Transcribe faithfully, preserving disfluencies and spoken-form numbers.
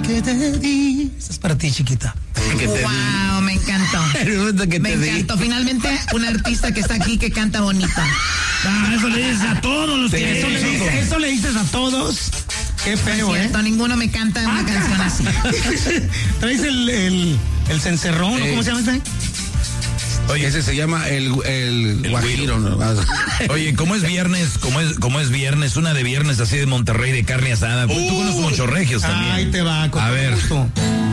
que te di. Esa es para ti, chiquita. Que te wow, di. Me encantó. que me te encantó. Di. Finalmente, un artista que está aquí que canta bonito. Ah, eso le dices a todos los sí, que eso, le dices, eso le dices a todos. Qué feo, no es cierto, ¿eh? Ninguno me canta una ah, canción así. ¿Traes el, el, el cencerrón? Eh, ¿Cómo se llama ese? Oye, ese se llama el, el, el guajiro, ¿no? Oye, ¿cómo es viernes? ¿Cómo es, cómo es viernes? Una de viernes así de Monterrey de carne asada. Pues, tú conoces muchos regios también. Ahí te va, con a ver. Gusto.